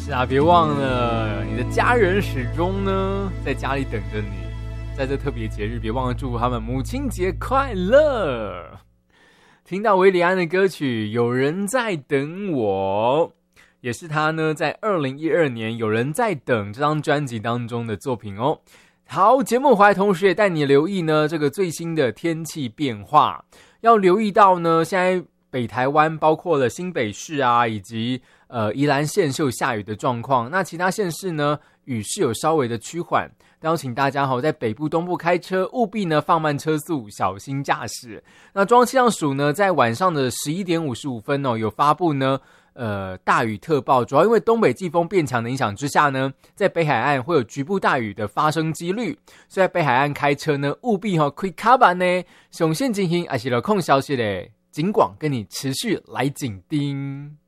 是啊，别忘了你的家人始终呢在家里等着你，在这特别节日，别忘了祝福他们母亲节快乐。听到维里安的歌曲《有人在等我》，也是他呢在2012年《有人在等》这张专辑当中的作品哦。好，节目回来同时也带你留意呢这个最新的天气变化，要留意到呢现在北台湾包括了新北市啊，以及宜兰县是有下雨的状况。那其他县市呢，雨是有稍微的趋缓。邀请大家在北部、东部开车，务必呢放慢车速，小心驾驶。那中央气象署呢，在晚上的11点55分有发布呢大雨特报，主要因为东北季风变强的影响之下呢，在北海岸会有局部大雨的发生几率，所以在北海岸开车呢，务必开卡板呢，上线进行还是有空消息嘞。警广跟你持续来紧盯。